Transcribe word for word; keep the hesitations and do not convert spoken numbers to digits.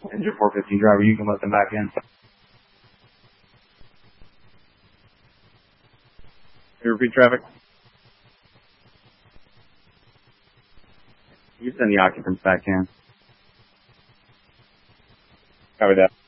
Engine four fifteen driver, you can let them back in. You repeat traffic? You send the occupants back in. Cover that.